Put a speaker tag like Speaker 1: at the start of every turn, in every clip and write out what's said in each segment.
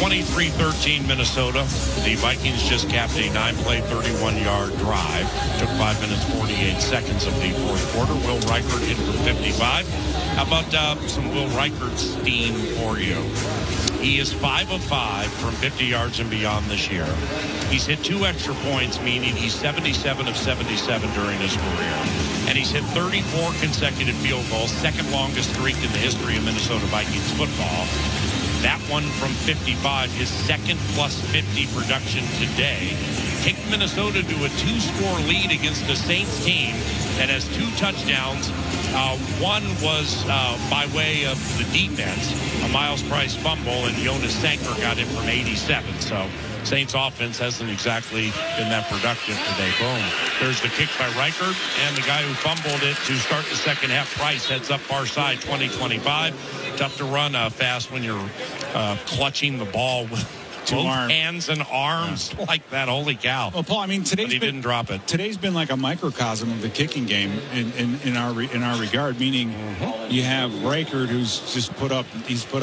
Speaker 1: 23-13 Minnesota. The Vikings just capped a 9-play, 31-yard drive. Took 5 minutes, 48 seconds of the fourth quarter. Will Reichert hit for 55. How about some Will Reichert steam for you? He is 5 of 5 from 50 yards and beyond this year. He's hit 2 extra points, meaning he's 77 of 77 during his career. And he's hit 34 consecutive field goals, second longest streak in the history of Minnesota Vikings football. That one from 55, his second plus 50 production today, kicked Minnesota to a 2-score lead against the Saints team that has 2 touchdowns. One was by way of the defense, a Miles Price fumble, and Jonas Sanker got it from 87. So Saints offense hasn't exactly been that productive today. Boom. There's the kick by Reichert, and the guy who fumbled it to start the second half, Price, heads up far side, 20-25. Tough to run fast when you're clutching the ball with both hands and arms like that. Holy cow.
Speaker 2: Well, Paul, I mean,
Speaker 1: he didn't drop it.
Speaker 2: Today's been like a microcosm of the kicking game in our regard, meaning you have Reichert, who's just put up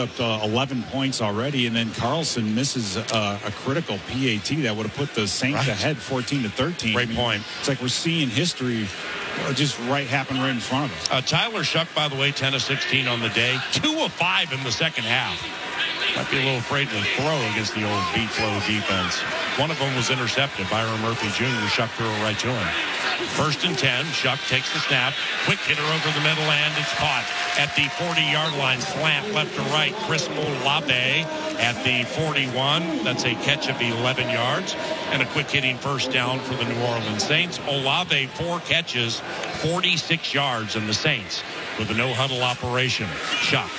Speaker 2: 11 points already, and then Carlson misses a critical PAT that would have put the Saints ahead 14-13.
Speaker 1: Great point.
Speaker 2: It's like we're seeing history just happen right in front of us.
Speaker 1: Tyler Shuck, by the way, 10 of 16 on the day, 2 of 5 in the second half. Might be a little afraid to throw against the old beat-flow defense. One of them was intercepted. Byron Murphy Jr. Shuck threw it right to him. 1st and 10. Shuck takes the snap. Quick hitter over the middle, and it's caught at the 40-yard line. Slant left to right. Chris Olave at the 41. That's a catch of 11 yards. And a quick hitting first down for the New Orleans Saints. Olave, 4 catches, 46 yards, and the Saints with a no-huddle operation. Shuck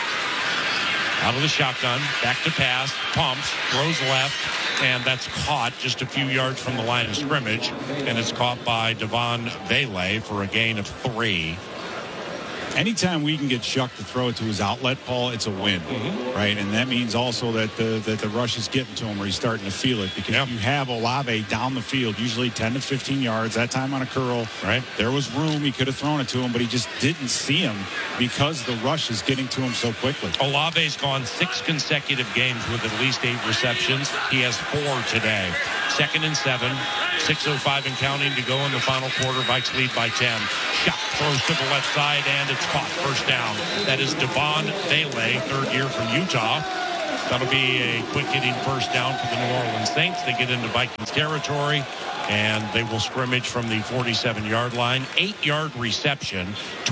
Speaker 1: out of the shotgun, back to pass, pumps, throws left, and that's caught just a few yards from the line of scrimmage, and it's caught by Devon Vele for a gain of 3.
Speaker 2: Anytime we can get Shuck to throw it to his outlet, Paul, it's a win, right? And that means also that the rush is getting to him, or he's starting to feel it, because you have Olave down the field, usually 10 to 15 yards, that time on a curl.
Speaker 1: Right.
Speaker 2: There was room. He could have thrown it to him, but he just didn't see him because the rush is getting to him so quickly.
Speaker 1: Olave's gone 6 consecutive games with at least 8 receptions. He has 4 today. 2nd and 7, 6:05 and counting to go in the final quarter. Vikes lead by 10. Shuck throws to the left side, and it's caught. First down. That is Devon Vele, 3rd year from Utah. That'll be a quick hitting first down for the New Orleans Saints. They get into Vikings territory, and they will scrimmage from the 47-yard line. 8-yard reception.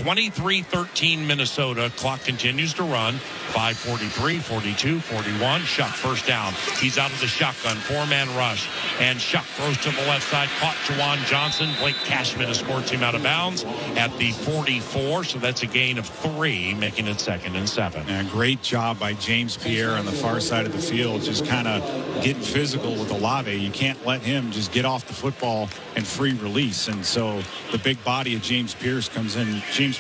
Speaker 1: 23-13 Minnesota. Clock continues to run. 5:43, 42, 41. Shuck first down. He's out of the shotgun. 4-man rush. And Shuck throws to the left side. Caught Juwan Johnson. Blake Cashman escorts him out of bounds at the 44. So that's a gain of 3, making it 2nd and 7.
Speaker 2: And a great job by James Pierre on the far side of the field, just kind of getting physical with Olave. You can't let him just get off the football and free release. And so the big body of James Pierre comes in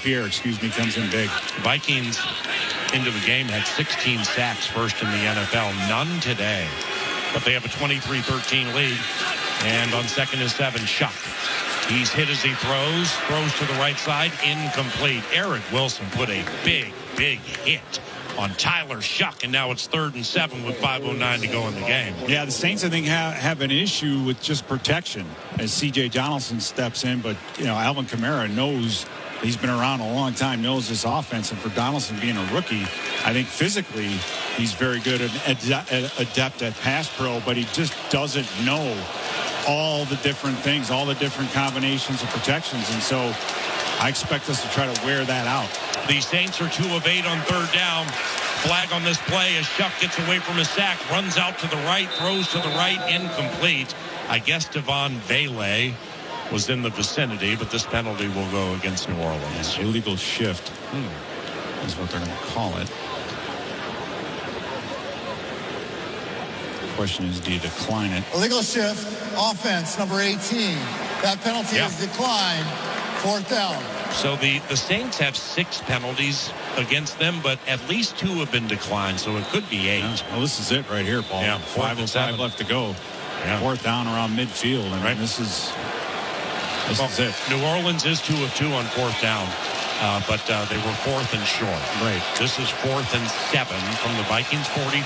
Speaker 2: big.
Speaker 1: Vikings into the game had 16 sacks, first in the NFL. None today. But they have a 23-13 lead. And on 2nd and 7, Shuck. He's hit as he throws to the right side, incomplete. Eric Wilson put a big hit on Tyler Shuck, and now it's 3rd and 7 with 5:09 to go in the game.
Speaker 2: Yeah, the Saints, I think, have an issue with just protection as C.J. Donaldson steps in, but, Alvin Kamara knows. He's been around a long time, knows this offense, and for Donaldson being a rookie, I think physically he's very good and adept at pass pro, but he just doesn't know all the different things, all the different combinations of protections, and so I expect us to try to wear that out.
Speaker 1: The Saints are 2 of 8 on 3rd down. Flag on this play as Shuck gets away from his sack, runs out to the right, throws to the right, incomplete. I guess Devon Vele was in the vicinity, but this penalty will go against New Orleans.
Speaker 2: Illegal shift is what they're going to call it. The question is, do you decline it?
Speaker 3: Illegal shift, offense, number 18. That penalty is declined. 4th down.
Speaker 1: So the Saints have 6 penalties against them, but at least 2 have been declined, so it could be 8.
Speaker 2: Yeah. Well, this is it right here, Paul.
Speaker 1: Yeah,
Speaker 2: 5 and 5 left to go. Yeah. 4th down around midfield. I mean, this is it.
Speaker 1: New Orleans is 2 of 2 on 4th down. but they were 4th and short.
Speaker 2: Right.
Speaker 1: This is 4th and 7 from the Vikings 44.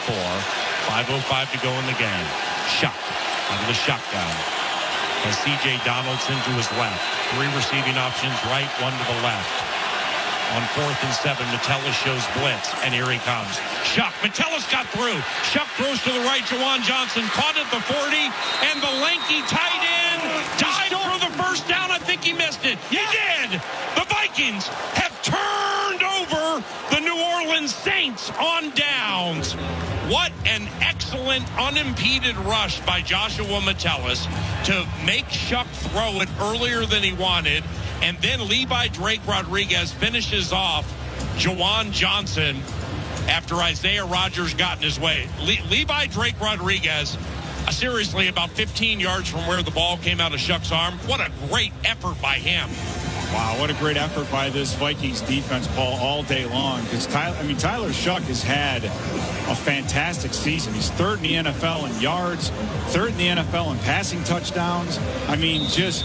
Speaker 1: 5:05 to go in the game. Shuck out of the shotgun. Has C.J. Donaldson to his left. 3 receiving options right, 1 to the left. On 4th and 7, Metellus shows blitz, and here he comes. Shuck. Metellus got through. Shuck throws to the right. Juwan Johnson caught at the 40, and the lanky tight end died for the first down. I think he missed it. He did. The Vikings have turned over the New Orleans Saints on downs. What an excellent unimpeded rush by Joshua Metellus to make Shuck throw it earlier than he wanted. And then Levi Drake Rodriguez finishes off Juwan Johnson after Isaiah Rodgers got in his way. Levi Drake Rodriguez, seriously, about 15 yards from where the ball came out of Shuck's arm. What a great effort by him.
Speaker 2: Wow, what a great effort by this Vikings defense, Paul, all day long. Because Tyler Shuck has had a fantastic season. He's 3rd in the NFL in yards, 3rd in the NFL in passing touchdowns. I mean, just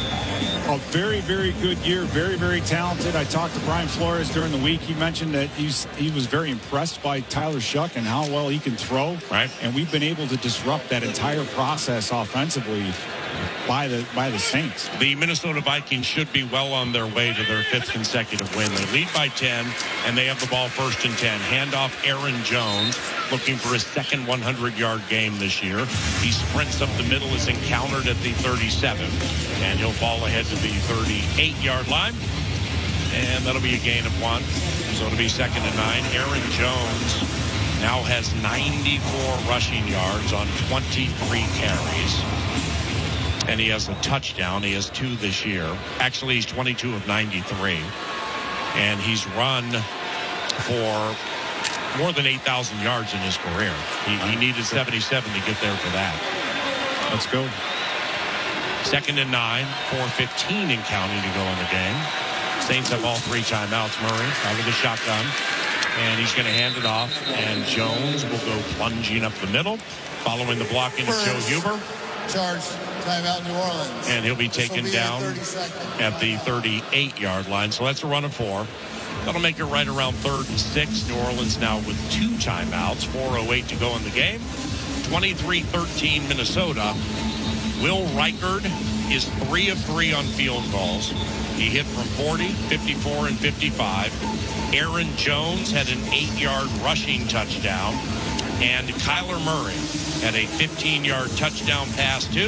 Speaker 2: a very, very good year. Very, very talented. I talked to Brian Flores during the week. He mentioned that he was very impressed by Tyler Shuck and how well he can throw.
Speaker 1: Right.
Speaker 2: And we've been able to disrupt that entire process offensively by the Saints.
Speaker 1: The Minnesota Vikings should be well on their way to their 5th consecutive win. They lead by 10, and they have the ball 1st and 10. Handoff Aaron Jones, looking for his 2nd 100-yard game this year. He sprints up the middle, is encountered at the 37, and he'll fall ahead to the 38-yard line. And that'll be a gain of 1. So it'll be 2nd and 9. Aaron Jones now has 94 rushing yards on 23 carries. And he has a touchdown. He has 2 this year. Actually, he's 22 of 93. And he's run for more than 8,000 yards in his career. He needed 77 to get there for that.
Speaker 2: Let's go.
Speaker 1: 2nd and 9, 4:15 and counting to go in the game. Saints have all 3 timeouts. Murray out of the shotgun. And he's going to hand it off. And Jones will go plunging up the middle, following the blocking of Joe Huber.
Speaker 3: Charge timeout New Orleans.
Speaker 1: And he'll be taken down at the 38-yard line. So that's a run of 4. That'll make it right around 3rd and 6. New Orleans now with 2 timeouts. 4:08 to go in the game. 23-13 Minnesota. Will Reichard is 3 of 3 on field goals. He hit from 40, 54, and 55. Aaron Jones had an 8-yard rushing touchdown. And Kyler Murray had a 15-yard touchdown pass, too.